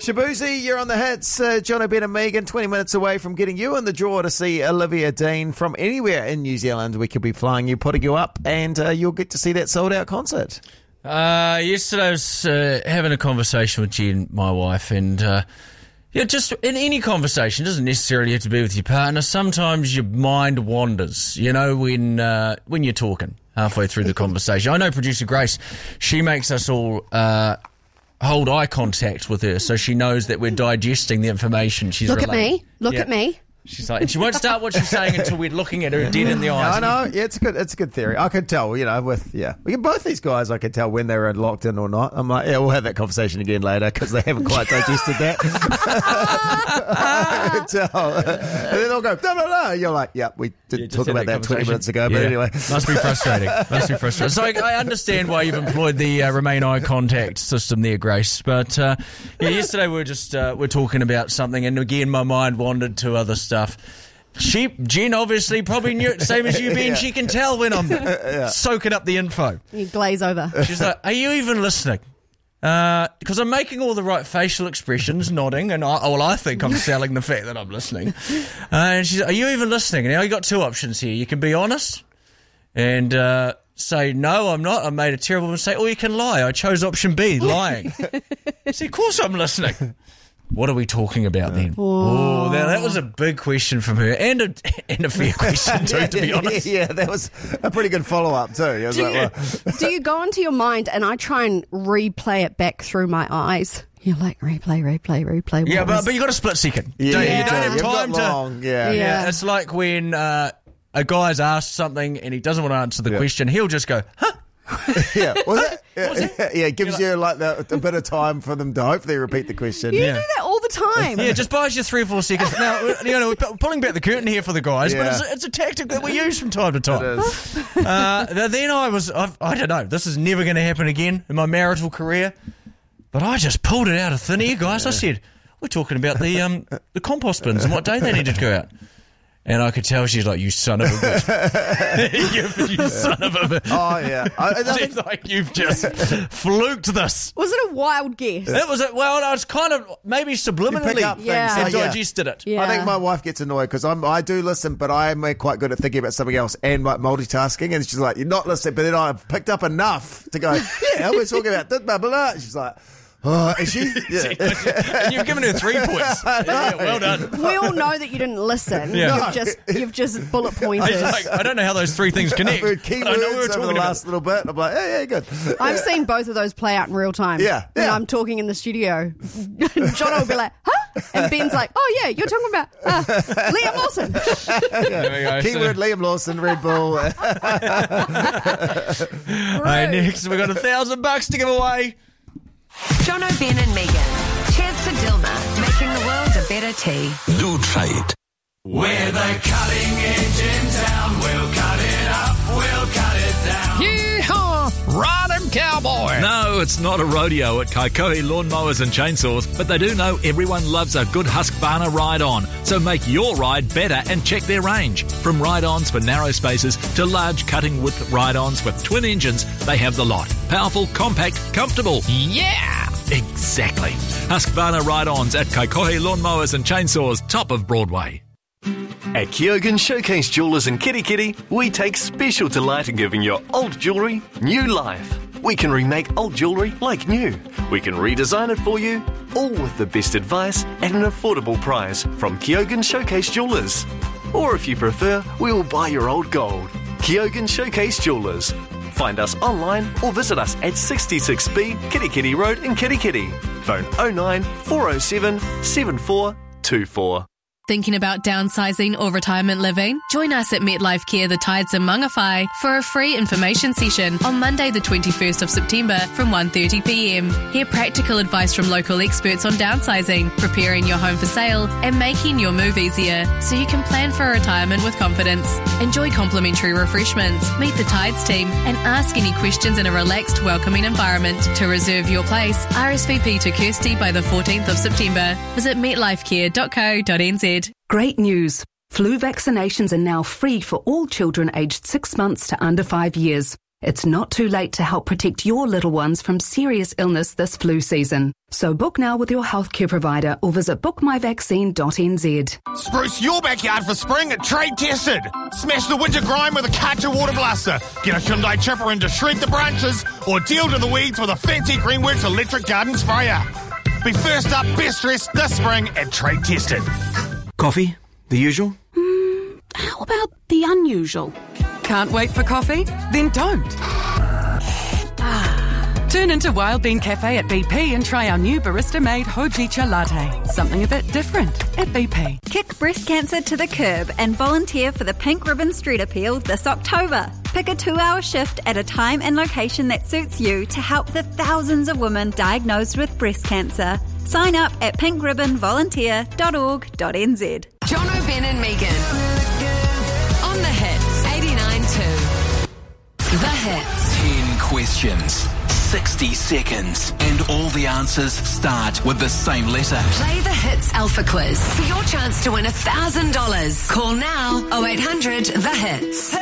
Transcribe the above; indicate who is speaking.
Speaker 1: Shabuzi, you're on the hits. John O'Ben and Megan, 20 minutes away from getting you in the draw to see Olivia Dean from anywhere in New Zealand. We could be flying you, putting you up, and you'll get to see that sold-out concert.
Speaker 2: Yesterday I was having a conversation with Jen, my wife, and just in any conversation, it doesn't necessarily have to be with your partner. Sometimes your mind wanders, when you're talking halfway through the conversation. I know producer Grace, she makes us all hold eye contact with her so she knows that we're digesting the information she's relaying.
Speaker 3: Look at me.
Speaker 2: She's like, and she won't start what she's saying until we're looking at her dead in the eyes.
Speaker 1: I know. Yeah, it's a good theory. I could tell, both these guys, I could tell when they were locked in or not. I'm like, we'll have that conversation again later because they haven't quite digested that. I could tell. And then they'll go, blah, blah, blah. You're like, we did talk about that 20 minutes ago, but anyway.
Speaker 2: Must be frustrating. So I understand why you've employed the remain eye contact system there, Grace. But yesterday we're talking about something, and again my mind wandered to other stuff. Jen obviously probably knew it, same as you, Ben. She can tell when I'm soaking up the info.
Speaker 3: You glaze over.
Speaker 2: She's like, are you even listening? Because I'm making all the right facial expressions, nodding, and I think I'm selling the fact that I'm listening. And she's like, are you even listening? And now you got two options here. You can be honest and say, no, I'm not. I made a terrible mistake. Or you can lie. I chose option B, lying. See, of course I'm listening. What are we talking about then? Oh, now that was a big question from her, and a fair question too, to be honest.
Speaker 1: Yeah, that was a pretty good follow-up too.
Speaker 3: Do you go into your mind and I try and replay it back through my eyes? You're like, replay.
Speaker 2: Yeah, but you got a split second.
Speaker 1: Yeah,
Speaker 2: you don't have time to...
Speaker 1: Long. Yeah.
Speaker 2: It's like when a guy's asked something and he doesn't want to answer the question, he'll just go, huh?
Speaker 1: Yeah, it gives you like a bit of time for them to hopefully repeat the question.
Speaker 3: You do that all the time.
Speaker 2: Yeah, just buys you 3 or 4 seconds. Now, we're pulling back the curtain here for the guys, but it's a tactic that we use from time to time.
Speaker 1: It is.
Speaker 2: Then I don't know, this is never going to happen again in my marital career, but I just pulled it out of thin air, guys. I said, we're talking about the compost bins and what day they needed to go out. And I could tell she's like, you son of a bitch. you son of a bitch.
Speaker 1: Oh, yeah.
Speaker 2: She's like, you've just fluked this.
Speaker 3: Was it a wild guess?
Speaker 2: It was, I was kind of maybe subliminally digested it.
Speaker 3: Yeah.
Speaker 1: I think my wife gets annoyed because I do listen, but I'm quite good at thinking about something else and like multitasking. And she's like, you're not listening. But then I've picked up enough to go, we're talking about blah, blah, blah. She's like... Oh, and
Speaker 2: and you've given her 3 points. Yeah, well done.
Speaker 3: We all know that you didn't listen. Yeah. You've just bullet pointed.
Speaker 2: I don't know how those 3 things connect.
Speaker 1: Keywords over the last little bit. I'm like, yeah, good.
Speaker 3: I've seen both of those play out in real time.
Speaker 1: Yeah.
Speaker 3: When I'm talking in the studio, John will be like, huh? And Ben's like, oh yeah, you're talking about Liam Lawson.
Speaker 2: There we go.
Speaker 1: Keyword Liam Lawson, Red Bull.
Speaker 2: Hey, next we've got $1,000 to give away.
Speaker 4: John O'Ben and Megan. Cheers to Dilma, making the world a better tea.
Speaker 5: Do trade.
Speaker 6: We're the cutting edge in town. We'll cut it up, we'll cut it down.
Speaker 5: Yeehaw! Ride 'em, cowboy! No, it's not a rodeo at Kaikohe Lawnmowers and Chainsaws, but they do know everyone loves a good Husqvarna ride-on. So make your ride better and check their range. From ride-ons for narrow spaces to large cutting-width ride-ons with twin engines, they have the lot. Powerful, compact, comfortable. Yeah! Exactly. Husqvarna ride-ons at Kaikohe Lawnmowers and Chainsaws, top of Broadway.
Speaker 7: At Kyogen Showcase Jewellers in Kirikiri, we take special delight in giving your old jewellery new life. We can remake old jewellery like new. We can redesign it for you, all with the best advice at an affordable price from Kyogen Showcase Jewellers. Or if you prefer, we will buy your old gold. Kyogen Showcase Jewellers. Find us online or visit us at 66B Kirikiri Road in Kirikiri. Phone 09 407 7424.
Speaker 8: Thinking about downsizing or retirement living? Join us at MetLife Care The Tides in Mangawhai for a free information session on Monday the 21st of September from 1:30pm. Hear practical advice from local experts on downsizing, preparing your home for sale and making your move easier so you can plan for retirement with confidence. Enjoy complimentary refreshments, meet the Tides team and ask any questions in a relaxed, welcoming environment. To reserve your place, RSVP to Kirsty by the 14th of September. Visit metlifecare.co.nz.
Speaker 9: Great news. Flu vaccinations are now free for all children aged 6 months to under 5 years. It's not too late to help protect your little ones from serious illness this flu season. So book now with your healthcare provider or visit bookmyvaccine.nz.
Speaker 10: Spruce your backyard for spring at Trade Tested. Smash the winter grime with a Karcher water blaster. Get a Hyundai chipper in to shred the branches or deal to the weeds with a fancy Greenworks electric garden sprayer. Be first up, best dressed this spring at Trade Tested.
Speaker 11: Coffee? The usual?
Speaker 9: How about the unusual?
Speaker 12: Can't wait for coffee? Then don't. Turn into Wild Bean Cafe at BP and try our new barista-made Hojicha latte. Something a bit different at BP.
Speaker 13: Kick breast cancer to the curb and volunteer for the Pink Ribbon Street Appeal this October. Pick a 2-hour shift at a time and location that suits you to help the thousands of women diagnosed with breast cancer. Sign up at pinkribbonvolunteer.org.nz.
Speaker 4: John O'Ben and Megan. On the Hits 89.2. The Hits.
Speaker 14: 10 questions, 60 seconds, and all the answers start with the same letter.
Speaker 4: Play the Hits Alpha Quiz for your chance to win $1,000. Call now 0800 The Hits.